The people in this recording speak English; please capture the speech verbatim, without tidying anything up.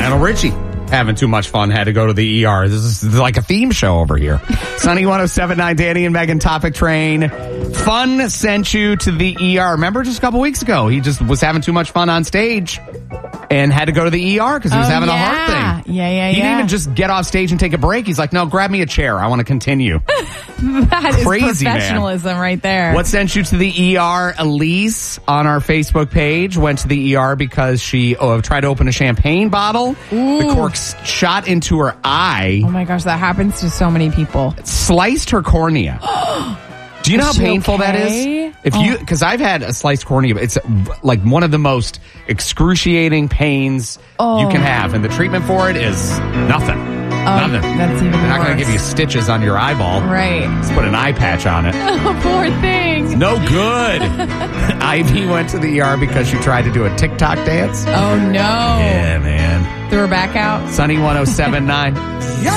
Lionel Richie having too much fun, had to go to the E R. This is like a theme show over here. Sunny one oh seven point nine, Danny and Megan, Topic Train. Fun sent you to the E R. Remember just a couple weeks ago, he just was having too much fun on stage and had to go to the E R because he was oh, having yeah. a heart thing. Yeah, yeah, he yeah. He didn't even just get off stage and take a break. He's like, no, grab me a chair. I want to continue. That Crazy, is professionalism man. right there. What sent you to the E R? Elise on our Facebook page went to the E R because she oh, tried to open a champagne bottle. Ooh. The cork shot into her eye. Oh my gosh, that happens to so many people. Sliced her cornea. Do you know Is how she painful okay? that is? If oh. you, because I've had a sliced cornea, it's like one of the most excruciating pains oh. you can have, and the treatment for it is nothing. Oh, nothing. That's even They're not worse. going to give you stitches on your eyeball. Right. Just put an eye patch on it. Oh, poor thing. No good. Ivy went to the E R because she tried to do a TikTok dance. Oh no. Yeah, man. Threw her back out. Sunny one oh seven point nine.